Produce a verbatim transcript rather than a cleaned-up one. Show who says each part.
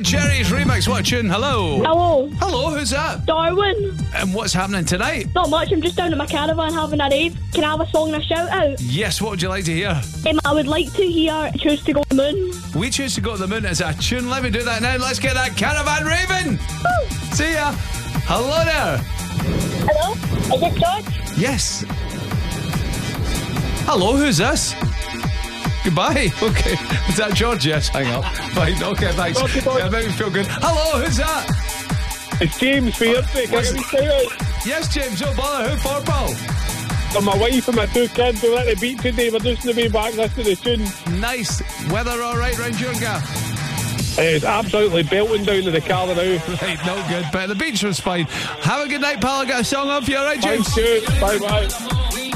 Speaker 1: Cherries remix. What a tune. Hello.
Speaker 2: Hello.
Speaker 1: Hello, who's that?
Speaker 2: Darwin.
Speaker 1: And what's happening tonight?
Speaker 2: Not much, I'm just down at my caravan having a rave. Can I have a song and a shout out?
Speaker 1: Yes, what would you like to hear?
Speaker 2: Um, I would like to hear Choose to Go to the Moon.
Speaker 1: We Choose to Go to the Moon as a tune. Let me do that now. Let's get that caravan raving. Woo. See ya. Hello there.
Speaker 2: Hello? Is it George?
Speaker 1: Yes. Hello, who's this? Goodbye. Okay. Is that George? Yes, hang up. Fine. Okay, thanks.
Speaker 3: Okay,
Speaker 1: yeah, make me feel good. Hello, who's that?
Speaker 3: It's James Fierce.
Speaker 1: Yes, James. Oh, bother. Who for, pal?
Speaker 3: For my wife and my two kids. We're at the beach today. We're just on the way back listening to the tune.
Speaker 1: Nice. Weather all right round your gaff?
Speaker 3: It's absolutely belting down to the car now.
Speaker 1: Right, no good. But the beach was fine. Have a good night, pal. I'll get a song up for you, all right, James?
Speaker 3: Thank you. Bye-bye.